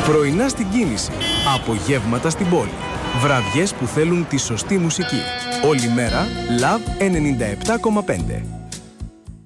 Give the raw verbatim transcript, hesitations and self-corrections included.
Πρωινά στην κίνηση. Απογεύματα στην πόλη. Βραδιές που θέλουν τη σωστή μουσική. Όλη μέρα, Love ενενήντα επτά κόμμα πέντε.